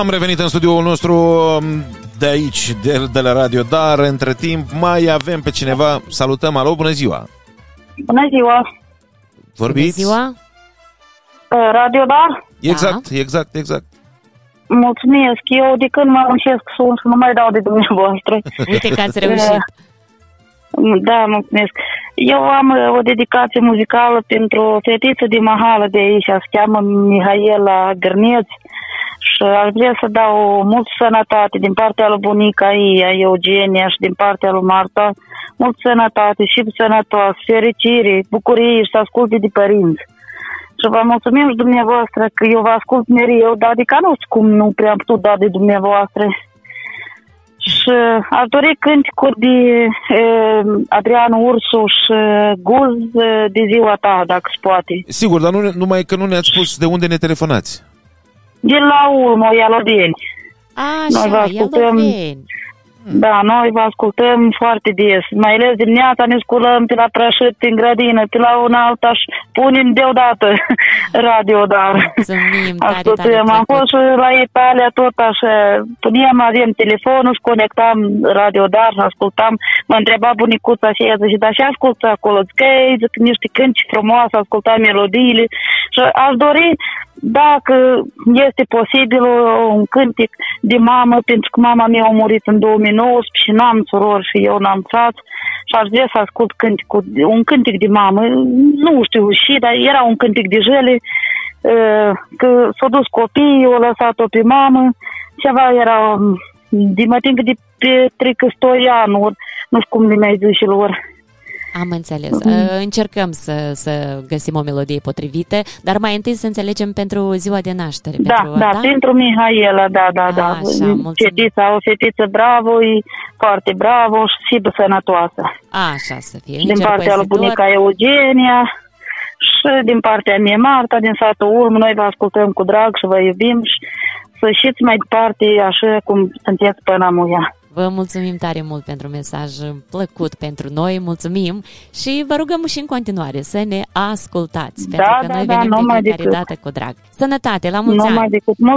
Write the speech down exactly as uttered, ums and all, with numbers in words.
Am revenit în studioul nostru de aici, de, de la Radio Dar. Între timp mai avem pe cineva. Salutăm, alo, bună ziua. Bună ziua. Vorbiți? Bună ziua. Radio Dar? Exact, da. exact, exact. Mulțumesc. Eu de când mă muncesc sun și nu mai dau de dumneavoastră. Uite că ați reușit. Da, mulțumesc. Eu am o dedicație muzicală pentru o fetiță din Mahală de aici, se cheamă Mihaela Gârneț, și aș vrea să dau mult sănătate din partea lui bunica ei, a Eugenia, și din partea lui Marta, mult sănătate și sănătoasă, fericire, bucurie și să asculte de părinți. Și vă mulțumim și dumneavoastră că eu vă ascult mereu, dar adică nu știu cum nu prea am putut da de dumneavoastră. Și aș dori cânticul de uh, Adrian Ursu și Guz uh, de ziua ta, dacă se poate. Sigur, dar nu, numai că nu ne-ați spus de unde ne telefonați. De la Ulmo, Ialoveni. Așa, Ialoveni. Da, noi vă ascultăm foarte des. Mai ales dimineața ne sculăm pe la prășit, în grădină, pe la un alta și punem deodată Radio Dar. Mulțumim, tare, ascultăm. tare Am fost și la Italia tot așa. Puneam, avem telefonul și conectam Radio Dar și ascultam. Mă întreba bunicuța și ea zice, dar și ascultă acolo, că zic, niște cânti frumoase, ascultam melodiile. Și aș dori, dacă este posibil, un cântec de mamă, pentru că mama mea a murit în două mii nouăsprezece și n-am surori și eu n-am frați și aș vrea să ascult cântecul, un cântec de mamă, nu știu și, dar era un cântec de jele, că s-a dus copiii, o lăsat-o pe mamă, ceva era, de mă timp de Petre Căstoianu, nu știu cum le mai zice lor. Am înțeles. Încercăm să, să găsim o melodie potrivită, dar mai întâi să înțelegem pentru ziua de naștere. Da, pentru, da, da, pentru Mihaela, da, da, da. Așa, fetița, o fetiță bravo, e foarte bravo și și sănătoasă. Așa să fie. Din partea lui bunica Eugenia și din partea mea Marta, din satul Ulm, noi vă ascultăm cu drag și vă iubim și să ieșiți mai departe așa cum sunteți până amuia. Vă mulțumim tare mult pentru mesaj plăcut pentru noi, mulțumim și vă rugăm și în continuare să ne ascultați, Da, pentru că da, noi da, venim de numai fiecare decât. dată cu drag. Sănătate, la mulți Numai ani! decât.